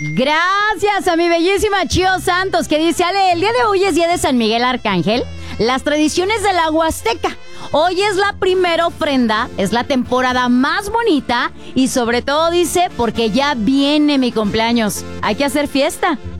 Gracias a mi bellísima Chio Santos, que dice: Ale, el día de hoy es día de San Miguel Arcángel, las tradiciones de la Huasteca. Hoy es la primera ofrenda, es la temporada más bonita y sobre todo dice, porque ya viene mi cumpleaños. Hay que hacer fiesta.